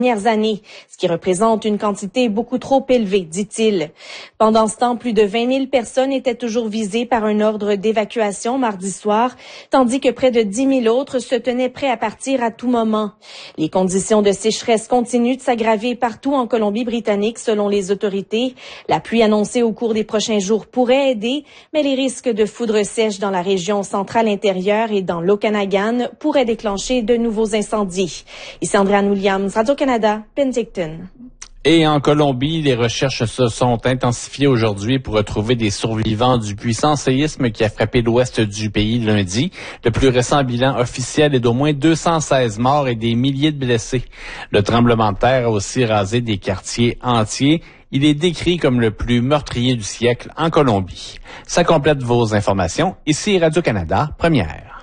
dernières années, ce qui représente une quantité beaucoup trop élevée, dit-il. Pendant ce temps, plus de 20 000 personnes étaient toujours visées par un ordre d'évacuation mardi soir, tandis que près de 10 000 autres se tenaient prêts à partir à tout moment. Les conditions de sécheresse continuent de s'aggraver partout en Colombie-Britannique, selon les autorités. La pluie annoncée au cours des prochains jours pourrait aider, mais les risques de foudre sèche dans la région centrale intérieure et dans l'Okanagan pourraient déclencher de nouveaux incendies. Ici Andréane Williams, Radio-Canada, Penticton. Et en Colombie, les recherches se sont intensifiées aujourd'hui pour retrouver des survivants du puissant séisme qui a frappé l'ouest du pays lundi. Le plus récent bilan officiel est d'au moins 216 morts et des milliers de blessés. Le tremblement de terre a aussi rasé des quartiers entiers. Il est décrit comme le plus meurtrier du siècle en Colombie. Ça complète vos informations. Ici Radio-Canada, première.